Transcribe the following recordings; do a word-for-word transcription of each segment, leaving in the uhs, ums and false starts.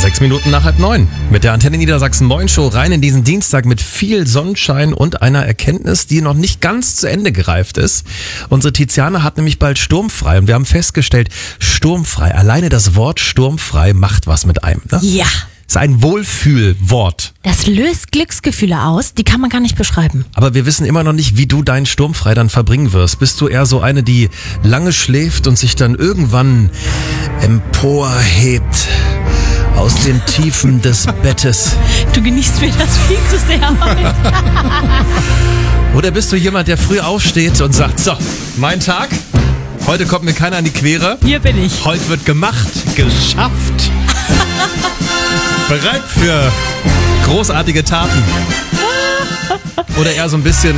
Sechs Minuten nach halb neun. Mit der Antenne Niedersachsen Moin Show rein in diesen Dienstag mit viel Sonnenschein und einer Erkenntnis, die noch nicht ganz zu Ende gereift ist. Unsere Tiziana hat nämlich bald sturmfrei und wir haben festgestellt, sturmfrei, alleine das Wort sturmfrei macht was mit einem. Ne? Ja. Ist ein Wohlfühlwort. Das löst Glücksgefühle aus, die kann man gar nicht beschreiben. Aber wir wissen immer noch nicht, wie du deinen Sturmfrei dann verbringen wirst. Bist du eher so eine, die lange schläft und sich dann irgendwann emporhebt aus den Tiefen des Bettes? Du genießt mir das viel zu sehr heute. Oder bist du jemand, der früh aufsteht und sagt, so, mein Tag, heute kommt mir keiner an die Quere. Hier bin ich. Heute wird gemacht, geschafft. Bereit für großartige Taten. Oder eher so ein bisschen,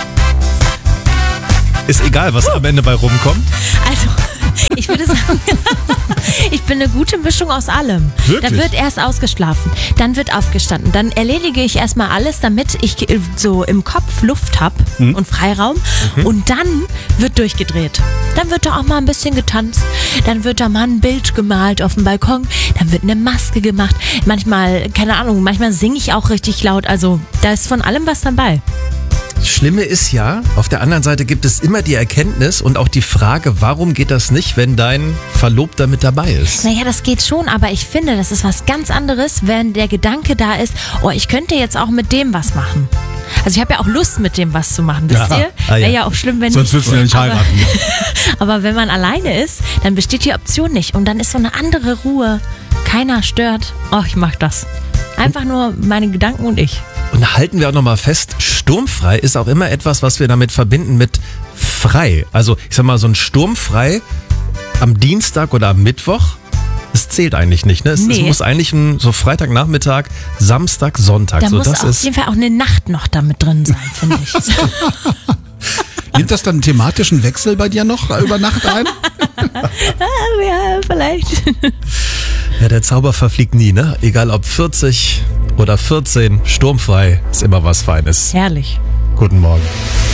ist egal, was am Ende bei rumkommt. Also, ich würde sagen, ich bin eine gute Mischung aus allem. Wirklich? Da wird erst ausgeschlafen, dann wird aufgestanden, dann erledige ich erstmal alles, damit ich so im Kopf Luft habe mhm. und Freiraum. Mhm. Und dann wird durchgedreht. Dann wird da auch mal ein bisschen getanzt, dann wird da mal ein Bild gemalt auf dem Balkon, dann wird eine Maske gemacht. Manchmal, keine Ahnung, manchmal singe ich auch richtig laut. Also da ist von allem was dabei. Das Schlimme ist ja, auf der anderen Seite gibt es immer die Erkenntnis und auch die Frage, warum geht das nicht, wenn dein Verlobter mit dabei ist? Naja, das geht schon, aber ich finde, das ist was ganz anderes, wenn der Gedanke da ist, oh, ich könnte jetzt auch mit dem was machen. Also ich habe ja auch Lust, mit dem was zu machen, wisst ja. ihr? Ah, ja. Wäre ja auch schlimm, wenn Sonst würdest du ja nicht aber, heiraten. Aber wenn man alleine ist, dann besteht die Option nicht. Und dann ist so eine andere Ruhe. Keiner stört. Oh, ich mag das. Einfach nur meine Gedanken und ich. Und halten wir auch nochmal fest, sturmfrei ist auch immer etwas, was wir damit verbinden mit frei. Also ich sag mal, so ein sturmfrei am Dienstag oder am Mittwoch, das zählt eigentlich nicht. Ne? Es, Nee. es muss eigentlich ein, so Freitagnachmittag, Samstag, Sonntag. Da so, muss das auf ist jeden Fall auch eine Nacht noch damit drin sein, finde ich. Nimmt das dann einen thematischen Wechsel bei dir noch über Nacht ein? Ja, vielleicht. ja, der Zauber verfliegt nie, ne? Egal ob vierzig oder vierzehn, sturmfrei ist immer was Feines. Herrlich. Guten Morgen.